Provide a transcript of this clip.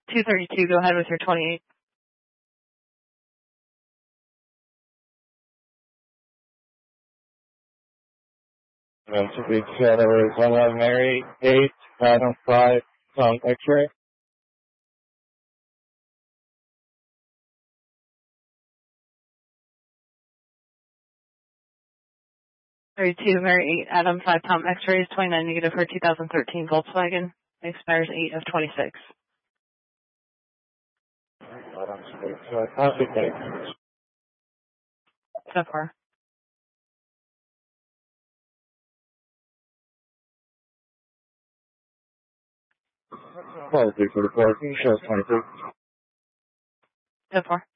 232, go ahead with your 28. To be Shadow is 111 Mary 8, Adam 5, Tom X-ray. 32, Mary 8, Adam 5, Tom X-rays, 29 negative for 2013 Volkswagen. Expires 8 of 26. So far. Policy for the parking, shows 23. So far.